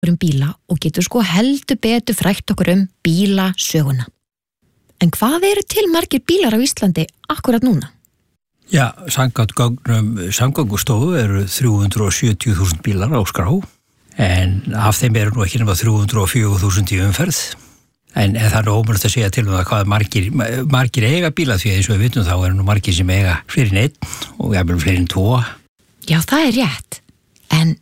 bíla og getur sko heldur betur frætt okkur bílasöguna. En hvað eru til margir bílar á Íslandi akkurat núna? Já, samkvæmt gögnum Samgöngustofu eru 370.000 bílar á skrá, en af þeim eru nú ekki nema 304.000 í umferð. En það er ómögulegt að segja til það hvað margir eiga bíla, því að eins og við vitum þá eru nú margir sem eiga fleiri en einn og jafnvel fleiri en 2. Já, það er rétt. En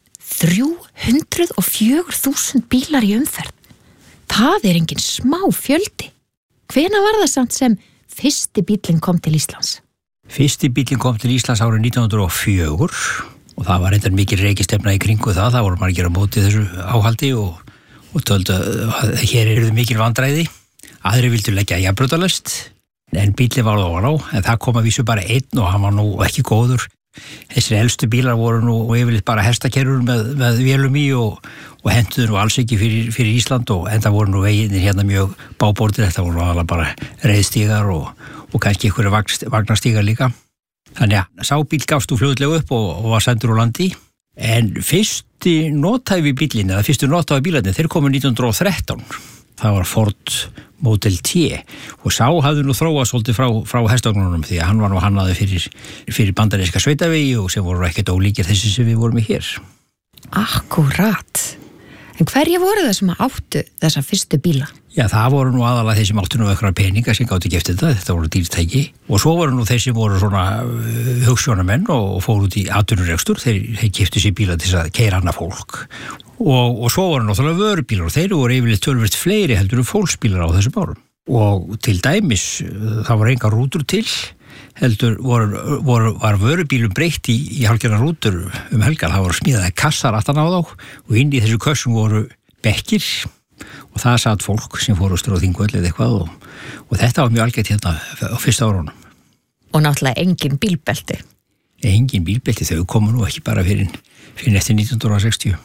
304.000 bílar í umferð. Það er engin smá fjöldi. Hvenær var það samt sem fyrsti bíllinn kom til Íslands? Fyrsti bíllinn kom til Íslands árið 1904 og það var reyndar mikil reikistefna í kringu það voru margir á móti þessu áhaldi og töldu að hér eru mikil vandræði. Aðrir vildu leggja jafnbrautarlest, en bíllinn var ofan á, en það kom að vísu bara einn og hann var nú ekki góður. Þessir elstu bílar voru nú yfirleitt bara hestakerrur með vélum í og hentuðu nú alls ekki fyrir Ísland og enda voru nú veginir hérna mjög bábordir, þetta voru alveg bara reiðstígar og kannski einhverju vagnarstígar líka. Þannig að sá bíl gafst þú fljótlega upp og var sendur úr landi, en fyrstu nothæfi bílarnir, þeir komu 1913. Það var Ford Model T og sá hafði nú þróað svolítið frá hestavagnunum því að hann var nú hannaður fyrir bandaríska sveitavegi og sem voru ekkert ólíkir þessi sem við vorum í hér. Akkúrat. En hverja voru það sem áttu þessa fyrstu bíla? Já, það voru nú aðalega þeir sem áttu nú eitthvað peninga sem gátu keypt þetta voru dýrtæki og svo voru nú þeir sem voru svona hugsjónamenn og fóru út í atvinnurekstur, þeir keyptu sér bíla til að keyra annað fólk. Og svo voru náttúrulega vörubílar og þeir voru yfirleitt töluvert fleiri heldur fólksbílar á þessum árum. Og til dæmis, það voru engar rútur til, heldur var vörubílum breytt í hálfgerðar rútur helgar. Það voru smíðaði kassar aftan á þá og inn í þessu kössum voru bekkir og það satt fólk sem fóru á Þingvöll eða eitthvað og þetta var mjög algætt hérna á fyrsta árunum. Og náttúrulega engin bílbelti. Engin bílbelti, þau komu nú ekki bara fyrir eftir 1960.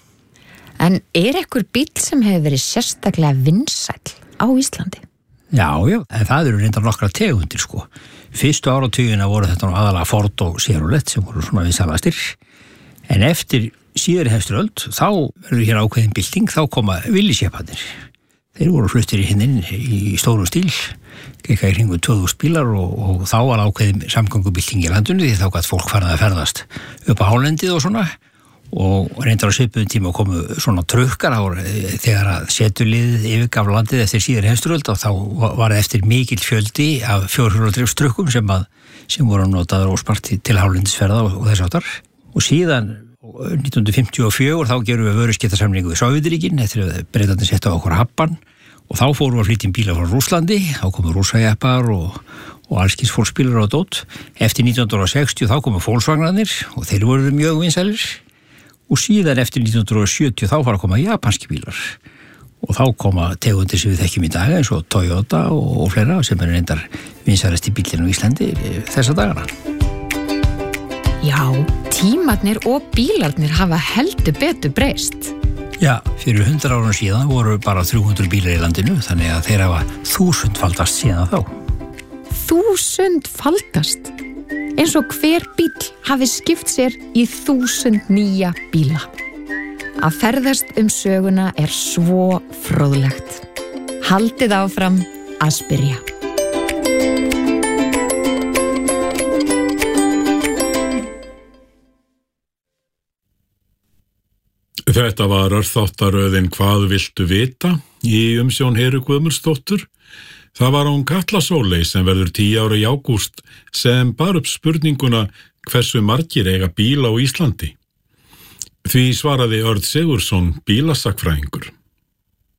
En einhver bíl sem hefur verið sérstaklega vinsæll á Íslandi? Já, en það eru reyndar nokkra tegundir sko. Fyrstu áratugina voru þetta nú aðalega Ford og Chevrolet sem voru svona vinsælastir. En eftir síðari heimsstyrjöld, þá verður hér ákveðin bylting, þá koma villisjepparnir. Þeir voru fluttir inn í stórum stíl, gekka í kringu 2000 bílar og þá var ákveðin samgöngubylting í landinu því þá gat fólk farið að ferðast upp á hálendið og svona. Og reyndar á svipuðum tíma komu svona trukkar þegar að setulið yfirgaf landið eftir síðari heimsstyrjöld og þá var eftir mikill fjöldi af 400 trukkum sem voru notaður óspart til hálendisferða og þess áttar. Og síðan 1954 þá gerum við vöruskiptasamningu við Sovétríkin eftir að Bretarnir settu á okkur hafban og þá fórum við að flytja bíla frá Rússlandi, þá komu rússajeppar og allskins fólksbílar og dót. Eftir 1960 þá komu Volkswagenarnir og þeir voru mjög vinsælir. Og síðan eftir 1970 þá fara að koma japanski bílar og þá koma tegundir sem við þekkjum í dag eins og Toyota og fleira sem eru reyndar vinsælasti bíllinn á Íslandi þessa dagana. Já, tímarnir og bílarnir hafa heldur betur breyst. Já, fyrir 100 árum síðan voru bara 300 bílar í landinu þannig að þeir hafa 1000-faldast síðan þá. 1000-faldast? Eins og hver bíll hafi skipt sér í 1000 nýja bíla. Að ferðast söguna er svo fróðlegt. Haldið áfram að spyrja. Þetta var örþáttaröðin Hvað viltu vita í umsjón Heru Guðmundsdóttur. Það var hún Katla Sóley sem verður 10 ára í ágúst sem bar upp spurninguna hversu margir eiga bíl á Íslandi. Því svaraði Örn Sigurðsson bílasakfræðingur.